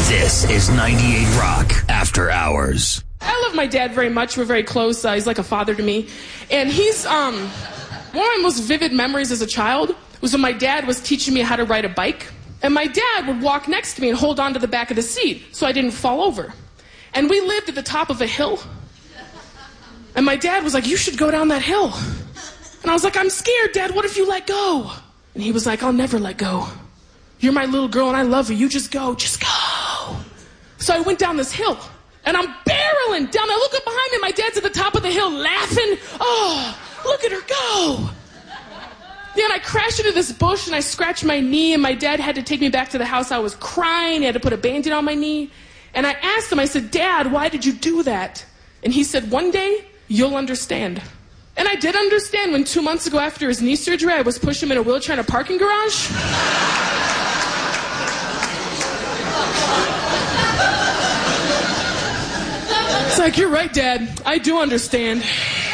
This is 98 Rock After Hours. I love my dad very much. We're very close. He's like a father to me. And he's, one of my most vivid memories as a child was when my dad was teaching me how to ride a bike. And my dad would walk next to me and hold on to the back of the seat so I didn't fall over. And we lived at the top of a hill. And my dad was like, you should go down that hill. And I was like, I'm scared, Dad. What if you let go? And he was like, I'll never let go. You're my little girl and I love you. You just go. Just go. So I went down this hill. And I'm barreling down. I look up behind me. My dad's at the top of the hill laughing. Oh, look at her go. Then I crashed into this bush and I scratched my knee. And my dad had to take me back to the house. I was crying. He had to put a Band-Aid on my knee. And I asked him, I said, Dad, why did you do that? And he said, one day, you'll understand. And I did understand when 2 months ago after his knee surgery, I was pushing him in a wheelchair in a parking garage. It's like, you're right, Dad. I do understand.